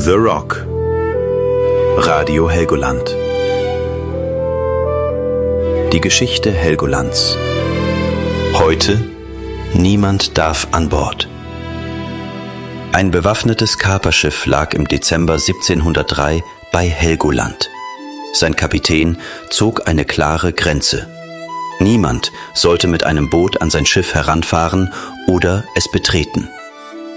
The Rock. Radio Helgoland. Die Geschichte Helgolands. Heute: Niemand darf an Bord. Ein bewaffnetes Kaperschiff lag im Dezember 1703 bei Helgoland. Sein Kapitän zog eine klare Grenze. Niemand sollte mit einem Boot an sein Schiff heranfahren oder es betreten.